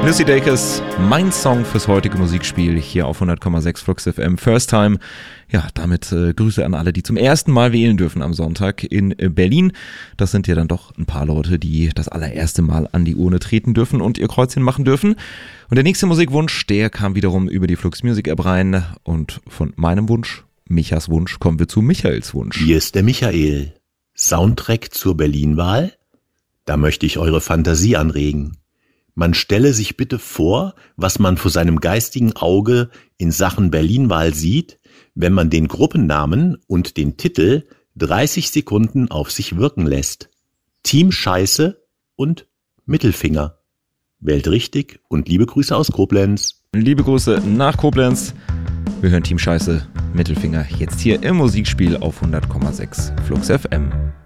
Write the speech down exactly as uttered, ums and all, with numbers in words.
Lucy Dacus, mein Song fürs heutige Musikspiel hier auf hundert Komma sechs Flux F M. First Time. Ja, damit äh, Grüße an alle, die zum ersten Mal wählen dürfen am Sonntag in äh, Berlin. Das sind ja dann doch ein paar Leute, die das allererste Mal an die Urne treten dürfen und ihr Kreuzchen machen dürfen. Und der nächste Musikwunsch, der kam wiederum über die Flux Music App rein. Und von meinem Wunsch, Michas Wunsch, kommen wir zu Michaels Wunsch. Hier ist der Michael. Soundtrack zur Berlin-Wahl? Da möchte ich eure Fantasie anregen. Man stelle sich bitte vor, was man vor seinem geistigen Auge in Sachen Berlin-Wahl sieht, wenn man den Gruppennamen und den Titel dreißig Sekunden auf sich wirken lässt. Team Scheiße und Mittelfinger. Wählt richtig und liebe Grüße aus Koblenz. Liebe Grüße nach Koblenz. Wir hören Team Scheiße, Mittelfinger jetzt hier im Musikspiel auf hundert Komma sechs Flux F M.